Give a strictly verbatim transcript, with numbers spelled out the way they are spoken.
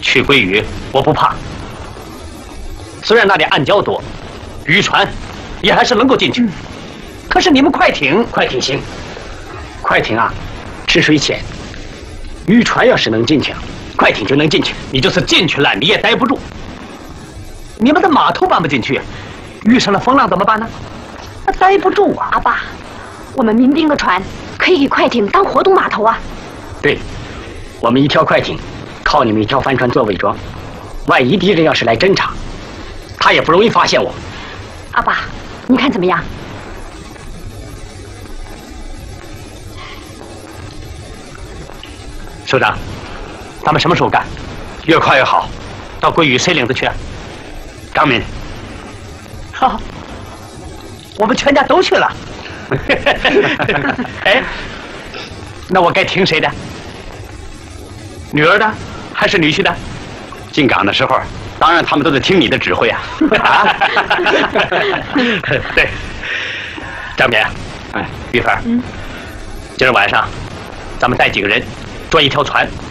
去归屿，我不怕。虽然那里暗礁多，渔船也还是能够进去。嗯、可是你们快艇， 快艇行，快艇啊，吃水浅，渔船要是能进去，快艇就能进去。 你就是进去了，你也待不住。你们的码头搬不进去，遇上了风浪怎么办呢？那待不住啊！ 阿爸，我们民兵的船可以给快艇当活动码头啊。 对，我们一条快艇，靠你们一条帆船做伪装，万一敌人要是来侦察，他也不容易发现我。 阿爸，你看怎么样？ 首长，咱们什么时候干？越快越好。到归屿谁领着去啊？张敏。好，我们全家都去了。哎，那我该听谁的？女儿的还是女婿的？进港的时候，当然他们都得听你的指挥啊。啊对，张敏，哎，玉芬，嗯，今儿晚上咱们带几个人，捉一条船，